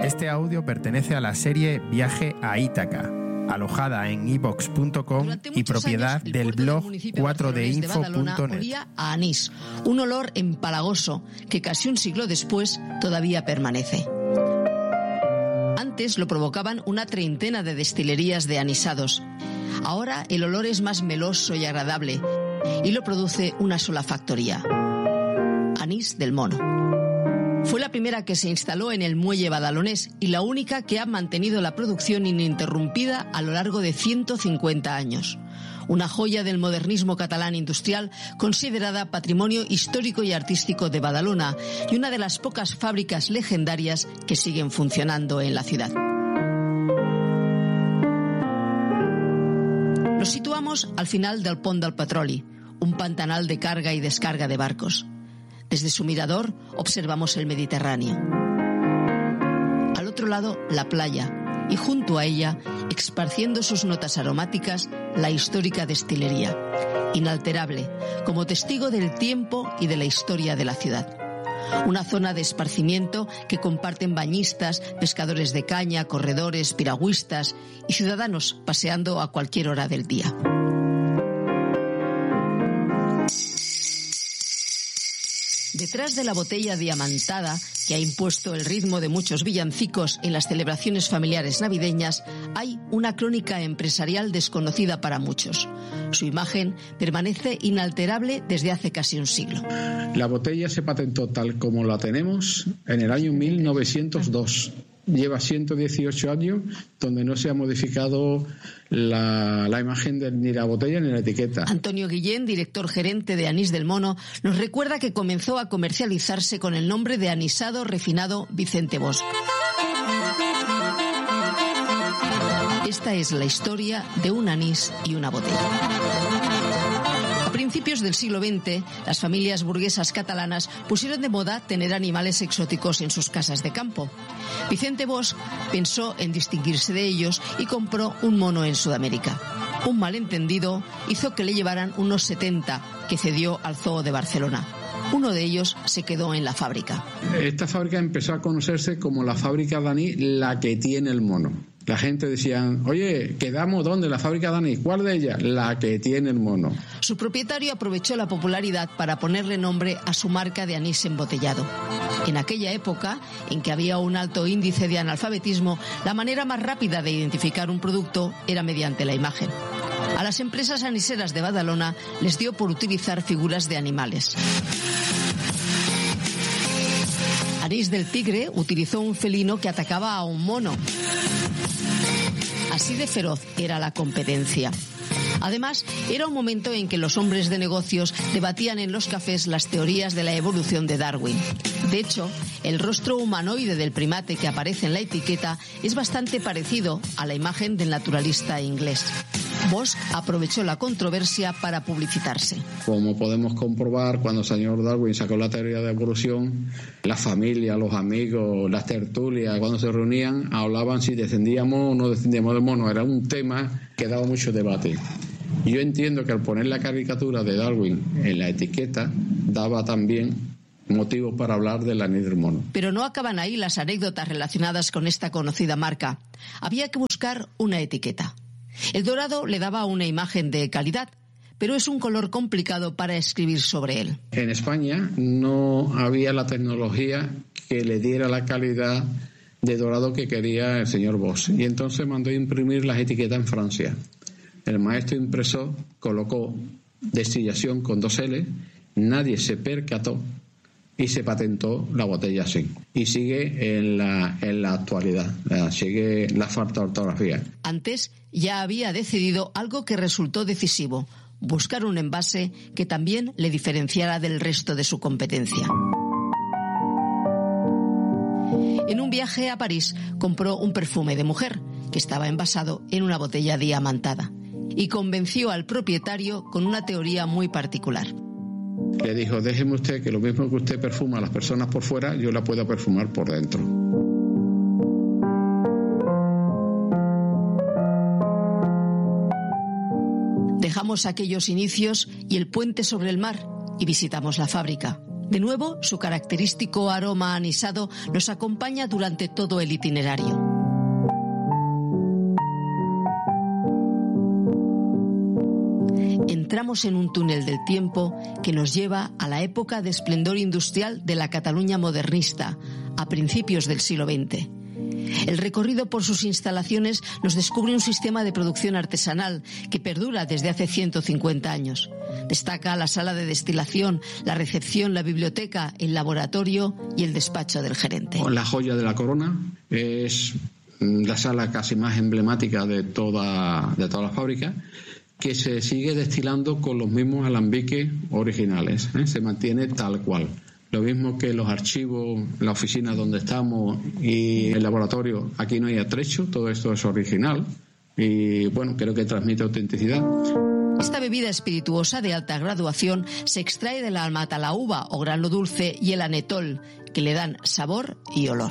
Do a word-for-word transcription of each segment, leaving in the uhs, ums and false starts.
Este audio pertenece a la serie Viaje a Ítaca, alojada en i vox punto com y propiedad años, del blog del cuatro d info punto net. Olía a anís, un olor empalagoso que casi un siglo después todavía permanece. Antes lo provocaban una treintena de destilerías de anisados. Ahora el olor es más meloso y agradable y lo produce una sola factoría: Anís del Mono. Fue la primera que se instaló en el muelle badalonés y la única que ha mantenido la producción ininterrumpida a lo largo de ciento cincuenta años. Una joya del modernismo catalán industrial, considerada patrimonio histórico y artístico de Badalona y una de las pocas fábricas legendarias que siguen funcionando en la ciudad. Nos situamos al final del Pont del Petroli, un pantanal de carga y descarga de barcos. Desde su mirador observamos el Mediterráneo. Al otro lado, la playa, y junto a ella, esparciendo sus notas aromáticas, la histórica destilería, inalterable, como testigo del tiempo y de la historia de la ciudad. Una zona de esparcimiento que comparten bañistas, pescadores de caña, corredores, piragüistas y ciudadanos paseando a cualquier hora del día. Detrás de la botella diamantada, que ha impuesto el ritmo de muchos villancicos en las celebraciones familiares navideñas, hay una crónica empresarial desconocida para muchos. Su imagen permanece inalterable desde hace casi un siglo. La botella se patentó tal como la tenemos en el año mil novecientos dos. Lleva ciento dieciocho años donde no se ha modificado la, la imagen de ni la botella ni la etiqueta. Antonio Guillén, director gerente de Anís del Mono, nos recuerda que comenzó a comercializarse con el nombre de anisado refinado Vicente Bosch. Esta es la historia de un anís y una botella. A principios del siglo veinte, las familias burguesas catalanas pusieron de moda tener animales exóticos en sus casas de campo. Vicente Bosch pensó en distinguirse de ellos y compró un mono en Sudamérica. Un malentendido hizo que le llevaran unos setenta, que cedió al Zoo de Barcelona. Uno de ellos se quedó en la fábrica. Esta fábrica empezó a conocerse como la fábrica de anís, la que tiene el mono. La gente decía, oye, ¿quedamos dónde? La fábrica de anís. ¿Cuál de ellas? La que tiene el mono. Su propietario aprovechó la popularidad para ponerle nombre a su marca de anís embotellado. En aquella época, en que había un alto índice de analfabetismo, la manera más rápida de identificar un producto era mediante la imagen. A las empresas aniseras de Badalona les dio por utilizar figuras de animales. Anís del Tigre utilizó un felino que atacaba a un mono. Así de feroz era la competencia. Además, era un momento en que los hombres de negocios debatían en los cafés las teorías de la evolución de Darwin. De hecho, el rostro humanoide del primate que aparece en la etiqueta es bastante parecido a la imagen del naturalista inglés. Bosch aprovechó la controversia para publicitarse. Como podemos comprobar, cuando el señor Darwin sacó la teoría de evolución, la familia, los amigos, las tertulias, cuando se reunían, hablaban si descendíamos o no descendíamos del mono. Era un tema que daba mucho debate. Yo entiendo que al poner la caricatura de Darwin en la etiqueta, daba también motivos para hablar del anís del mono. Pero no acaban ahí las anécdotas relacionadas con esta conocida marca. Había que buscar una etiqueta. El dorado le daba una imagen de calidad, pero es un color complicado para escribir sobre él. En España no había la tecnología que le diera la calidad de dorado que quería el señor Bosch, y entonces mandó a imprimir las etiquetas en Francia. El maestro impresor colocó destillación con dos L, nadie se percató y se patentó la botella así. Y sigue en la, en la actualidad, sigue la falta de ortografía. Antes ya había decidido algo que resultó decisivo: buscar un envase que también le diferenciara del resto de su competencia. En un viaje a París compró un perfume de mujer que estaba envasado en una botella diamantada y convenció al propietario con una teoría muy particular. Le dijo, déjeme usted que lo mismo que usted perfuma a las personas por fuera, yo la puedo perfumar por dentro. Dejamos aquellos inicios y el puente sobre el mar y visitamos la fábrica. De nuevo, su característico aroma anisado nos acompaña durante todo el itinerario. Entramos en un túnel del tiempo que nos lleva a la época de esplendor industrial de la Cataluña modernista, a principios del siglo veinte. El recorrido por sus instalaciones nos descubre un sistema de producción artesanal que perdura desde hace ciento cincuenta años. Destaca la sala de destilación, la recepción, la biblioteca, el laboratorio y el despacho del gerente. La joya de la corona es la sala casi más emblemática de toda, de toda la fábrica, que se sigue destilando con los mismos alambiques originales, ¿eh? Se mantiene tal cual. Lo mismo que los archivos, la oficina donde estamos y el laboratorio, aquí no hay atrecho, todo esto es original y bueno, creo que transmite autenticidad. Esta bebida espirituosa de alta graduación se extrae de la mata, la uva o grano dulce y el anetol, que le dan sabor y olor.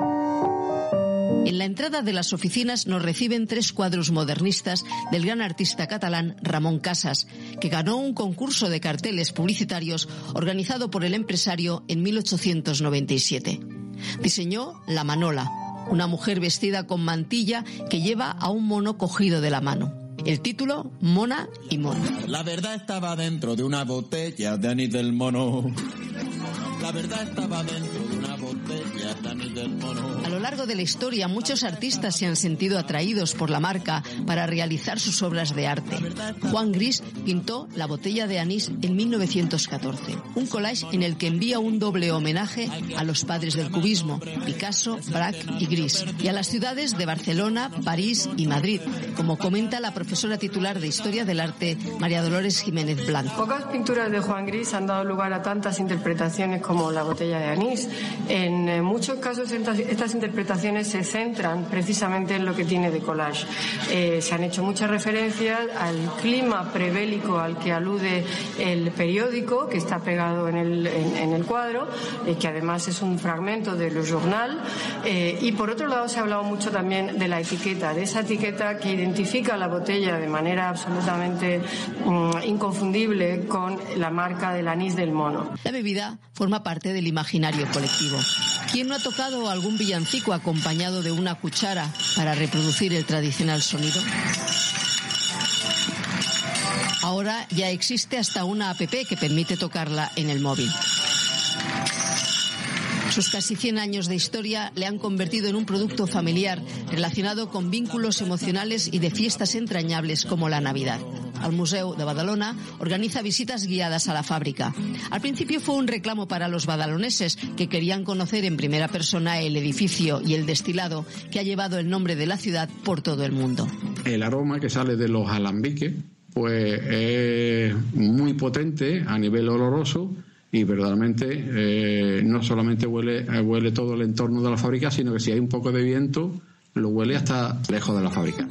En la entrada de las oficinas nos reciben tres cuadros modernistas del gran artista catalán Ramon Casas, que ganó un concurso de carteles publicitarios organizado por el empresario en mil ochocientos noventa y siete. Diseñó La Manola, una mujer vestida con mantilla que lleva a un mono cogido de la mano. El título, Mona y Mono. La verdad estaba dentro de una botella de anís del mono. La verdad estaba dentro de una botella de anís del mono. A lo largo de la historia, muchos artistas se han sentido atraídos por la marca para realizar sus obras de arte. Juan Gris pintó La botella de anís en mil novecientos catorce, un collage en el que envía un doble homenaje a los padres del cubismo, Picasso, Braque y Gris, y a las ciudades de Barcelona, París y Madrid, como comenta la profesora titular de Historia del Arte, María Dolores Jiménez Blanco. Pocas pinturas de Juan Gris han dado lugar a tantas interpretaciones como La botella de anís. En muchos casos estas interpretaciones se centran precisamente en lo que tiene de collage. Eh, se han hecho muchas referencias al clima prebélico al que alude el periódico que está pegado en el, en, en el cuadro, eh, que además es un fragmento de Le Journal, eh, y por otro lado se ha hablado mucho también de la etiqueta, de esa etiqueta que identifica la botella de manera absolutamente um, inconfundible con la marca del anís del mono. La bebida forma parte del imaginario colectivo. ¿Quién no ha tocado algún villancico acompañado de una cuchara para reproducir el tradicional sonido? Ahora ya existe hasta una app que permite tocarla en el móvil. Sus casi cien años de historia le han convertido en un producto familiar relacionado con vínculos emocionales y de fiestas entrañables como la Navidad. El Museu de Badalona organiza visitas guiadas a la fábrica. Al principio fue un reclamo para los badaloneses que querían conocer en primera persona el edificio y el destilado que ha llevado el nombre de la ciudad por todo el mundo. El aroma que sale de los alambiques pues es muy potente a nivel oloroso. Y verdaderamente eh, no solamente huele, huele todo el entorno de la fábrica, sino que si hay un poco de viento, lo huele hasta lejos de la fábrica.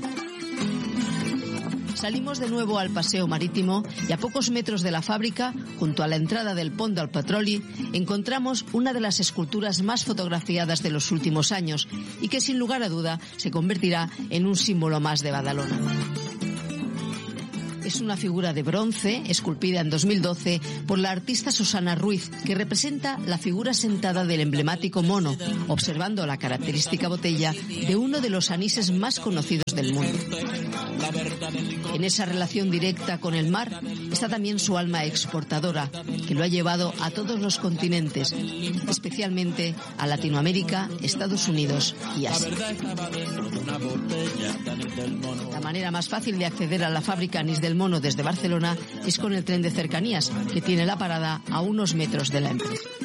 Salimos de nuevo al paseo marítimo y a pocos metros de la fábrica, junto a la entrada del Pont del Petroli, encontramos una de las esculturas más fotografiadas de los últimos años y que sin lugar a duda se convertirá en un símbolo más de Badalona. Es una figura de bronce, esculpida en dos mil doce por la artista Susana Ruiz, que representa la figura sentada del emblemático mono, observando la característica botella de uno de los anises más conocidos del mundo. En esa relación directa con el mar está también su alma exportadora, que lo ha llevado a todos los continentes, especialmente a Latinoamérica, Estados Unidos y Asia. La manera más fácil de acceder a la fábrica Anís del Mono desde Barcelona es con el tren de cercanías, que tiene la parada a unos metros de la empresa.